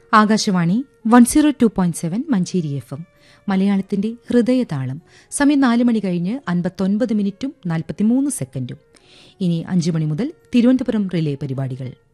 Akashvani 102.7 Manjeri FM മലയാളത്തിന്റെ ഹൃദയതാളം. സമയം 4 മണി കഴിഞ്ഞ് 59 മിനിറ്റും 43 സെക്കൻഡും. ഇനി 5 മണി മുതൽ തിരുവനന്തപുരം റിലേ പരിപാടികൾ.